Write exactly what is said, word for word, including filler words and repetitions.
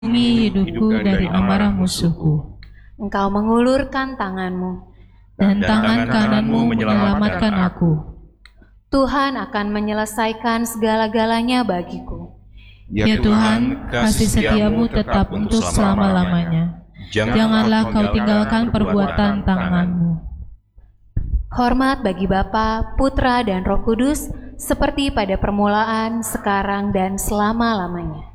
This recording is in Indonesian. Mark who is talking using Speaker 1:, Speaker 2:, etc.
Speaker 1: hidupku dari amarah musuhku.
Speaker 2: Engkau mengulurkan tanganmu,
Speaker 1: Dan tangan kananmu menyelamatkan aku.
Speaker 2: Tuhan akan menyelesaikan segala-galanya bagiku.
Speaker 1: Ya Tuhan, kasih setiamu tetap untuk selama-lamanya. Janganlah kau tinggalkan perbuatan tanganmu.
Speaker 2: Hormat bagi Bapa, Putra, dan Roh Kudus, seperti pada permulaan, sekarang, dan selama-lamanya.